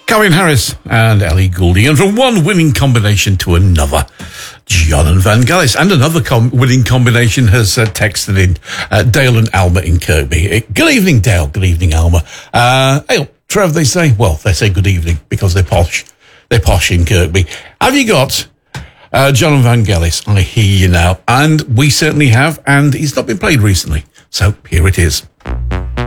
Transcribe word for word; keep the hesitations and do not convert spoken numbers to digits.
Calvin Harris and Ellie Goulding. And from one winning combination to another, John Vangelis. And another com- winning combination has uh, texted in uh, Dale and Alma in Kirkby. Uh, good evening, Dale. Good evening, Alma. Uh, hey, Trev, they say, well, they say good evening because they're posh. They're posh in Kirkby. Have you got uh, John Vangelis? I hear you now. And we certainly have. And he's not been played recently. So here it is.